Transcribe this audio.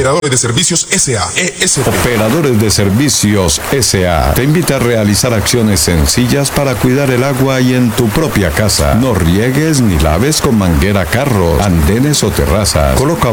Operadores de Servicios S.A. ESP. Operadores de Servicios S.A. te invita a realizar acciones sencillas para cuidar el agua y en tu propia casa. No riegues ni laves con manguera carros, andenes o terrazas. Coloca